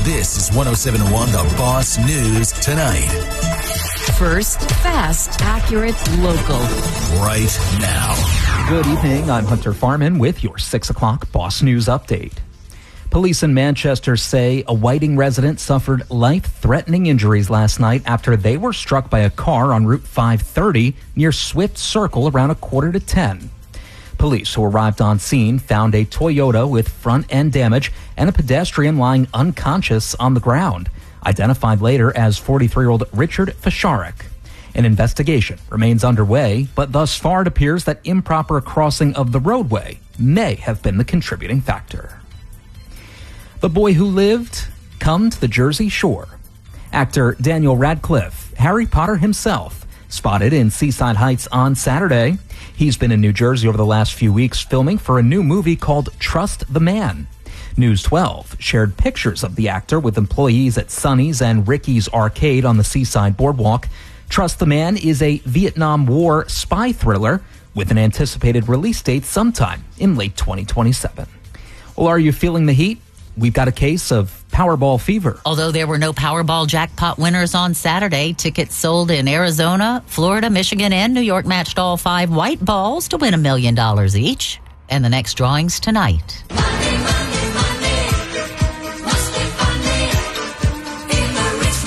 This is 107.1 The Boss News Tonight. First, fast, accurate, local. Right now. Good evening. I'm Hunter Farman with your 6 o'clock Boss News Update. Police in Manchester say a Whiting resident suffered life-threatening injuries last night after they were struck by a car on Route 530 near Swift Circle around 9:45. Police who arrived on scene found a Toyota with front-end damage and a pedestrian lying unconscious on the ground, identified later as 43-year-old Richard Fasharek. An investigation remains underway, but thus far it appears that improper crossing of the roadway may have been the contributing factor. The boy who lived, come to the Jersey Shore. Actor Daniel Radcliffe, Harry Potter himself, spotted in Seaside Heights on Saturday. He's been in New Jersey over the last few weeks filming for a new movie called Trust the Man. News 12 shared pictures of the actor with employees at Sonny's and Ricky's Arcade on the Seaside Boardwalk. Trust the Man is a Vietnam War spy thriller with an anticipated release date sometime in late 2027. Well, are you feeling the heat? We've got a case of Powerball fever. Although there were no Powerball jackpot winners on Saturday, tickets sold in Arizona, Florida, Michigan, and New York matched all 5 white balls to win $1 million each. And the next drawing's tonight. Money, money, money. Must be funny in the rich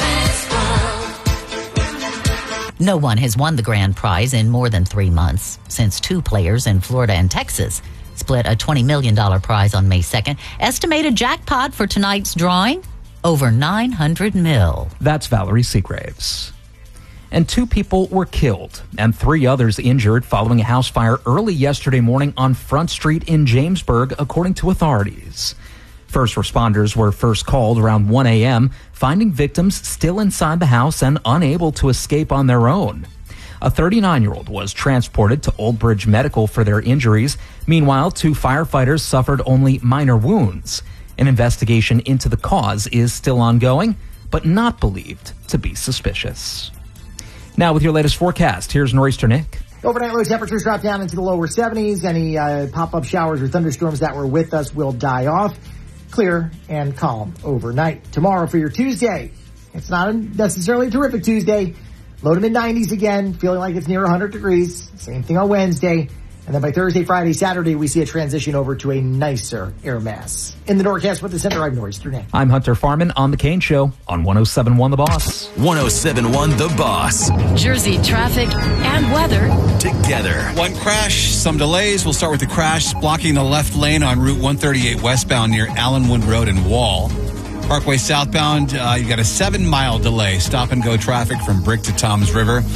man's world. No one has won the grand prize in more than 3 months since 2 players in Florida and Texas split a $20 million prize on May 2nd. Estimated jackpot for tonight's drawing, over $900 million. That's Valerie Seagraves. And 2 people were killed and 3 others injured following a house fire early yesterday morning on Front Street in Jamesburg, according to authorities. First responders were first called around 1 a.m., finding victims still inside the house and unable to escape on their own. A 39-year-old was transported to Old Bridge Medical for their injuries. Meanwhile, 2 firefighters suffered only minor wounds. An investigation into the cause is still ongoing, but not believed to be suspicious. Now with your latest forecast, here's Nor'easter Nick. Overnight low temperatures drop down into the lower 70s. Any pop-up showers or thunderstorms that were with us will die off. Clear and calm overnight. Tomorrow for your Tuesday, it's not necessarily a terrific Tuesday. Low to mid-90s again, feeling like it's near 100 degrees. Same thing on Wednesday. And then by Thursday, Friday, Saturday, we see a transition over to a nicer air mass. In the Norcast with the center, I'm Nor'easter Nick. I'm Hunter Farman on The Kane Show on 107.1 The Boss. 107.1 The Boss. Jersey traffic and weather Together. One crash, some delays. We'll start with the crash blocking the left lane on Route 138 westbound near Allenwood Road and Wall. Parkway southbound, you got a 7-mile delay. Stop and go traffic from Brick to Toms River.